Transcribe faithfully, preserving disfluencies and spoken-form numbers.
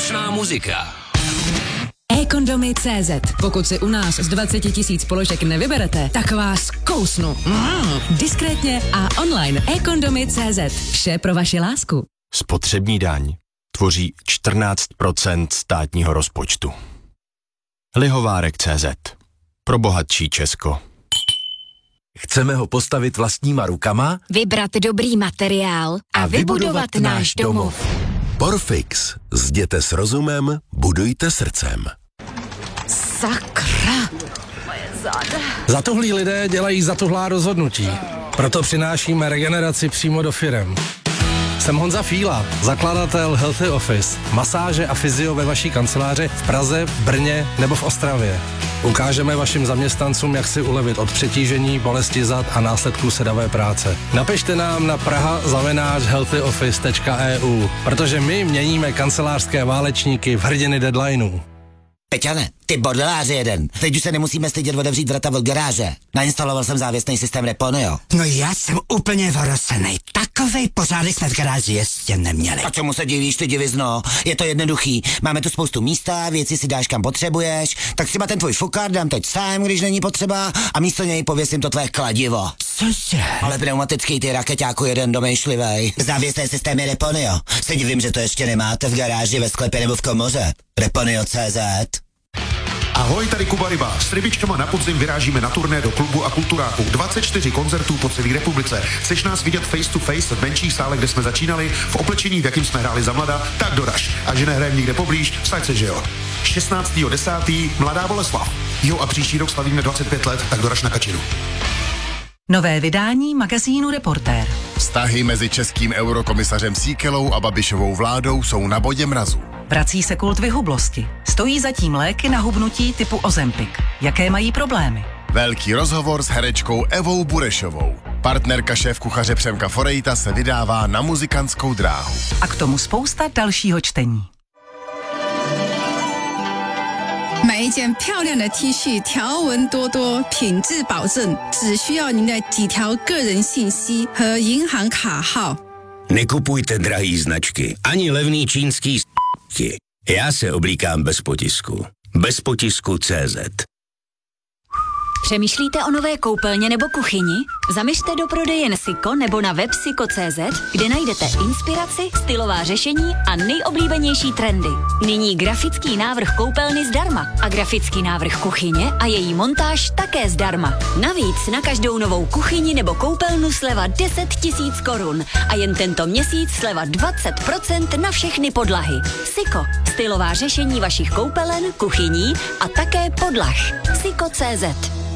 Slušná muzika. eKondomy tečka cé zet. Pokud si u nás z dvacet tisíc položek nevyberete, tak vás kousnu. Mm. Diskrétně a online. eKondomy tečka cé zet. Vše pro vaši lásku. Spotřební daň tvoří čtrnáct procent státního rozpočtu. Lihovárek tečka cé zet. Pro bohatší Česko. Chceme ho postavit vlastníma rukama? Vybrat dobrý materiál a, a vybudovat, vybudovat náš domov. Porfix. Zděte s rozumem, budujte srdcem. Sakra. Moje záda. Zatuhlí lidé dělají zatuhlá rozhodnutí. Proto přinášíme regeneraci přímo do firem. Jsem Honza Fíla, zakladatel Healthy Office, masáže a fyzio ve vaší kanceláři v Praze, v Brně nebo v Ostravě. Ukážeme vašim zaměstnancům, jak si ulevit od přetížení, bolesti zad a následků sedavé práce. Napište nám na praha zavináč healthy office tečka e u, protože my měníme kancelářské válečníky v hrdiny deadlineů. Peťane, ty bordeláři jeden. Teď už se nemusíme stydět otevřít vrata od garáže. Nainstaloval jsem závěsný systém Reponeo. No já jsem úplně vorosenej. Takovej pořádek jsme v garáži ještě neměli. A čemu se divíš, ty divizno? Je to jednoduchý. Máme tu spoustu místa, věci si dáš kam potřebuješ, tak třeba ten tvůj fukár dám teď sám, když není potřeba, a místo něj pověsím to tvé kladivo. Cože? Ale pneumatický ty rakeťáku jeden domýšlivej. Závěsné systémy Reponeo. Se divím, že to ještě nemáte v garáži, ve sklepě nebo v komoře. Reponeo tečka cé zet. Ahoj, tady Kuba Ryba. S rybičkama na podzim vyrážíme na turné do klubu a kulturáku. dvacet čtyři koncertů po celé republice. Chceš nás vidět face to face v menších sále, kde jsme začínali, v oblečení, v jakým jsme hráli za mlada, tak doraž. A že nehrajeme nikde poblíž, vsaď se, že jo. šestnáctého desátého Mladá Boleslav. Jo, a příští rok slavíme dvacet pět let, tak doraž na Kačinu. Nové vydání magazínu Reportér. Vztahy mezi českým eurokomisařem Síkelou a Babišovou vládou jsou na bodě mrazu. Vrací se kult vyhublosti. Stojí zatím léky na hubnutí typu Ozempic. Jaké mají problémy? Velký rozhovor s herečkou Evou Burešovou. Partnerka šéfkuchaře Přemka Forejta se vydává na muzikantskou dráhu. A k tomu spousta dalšího čtení. 买一件漂亮的 T 恤，条纹多多，品质保证，只需要您的几条个人信息和银行卡号。 Nekupujte drahý značky, ani levný čínský s***ky. Já se oblíkám bez potisku. Bez potisku tečka cé zet. Přemýšlíte o nové koupelně nebo kuchyni? Zaměřte do prodejen Siko nebo na web siko tečka cé zet, kde najdete inspiraci, stylová řešení a nejoblíbenější trendy. Nyní grafický návrh koupelny zdarma a grafický návrh kuchyně a její montáž také zdarma. Navíc na každou novou kuchyni nebo koupelnu sleva deset tisíc korun a jen tento měsíc sleva dvacet procent na všechny podlahy. Siko, stylová řešení vašich koupelen, kuchyní a také podlah. siko tečka cé zet.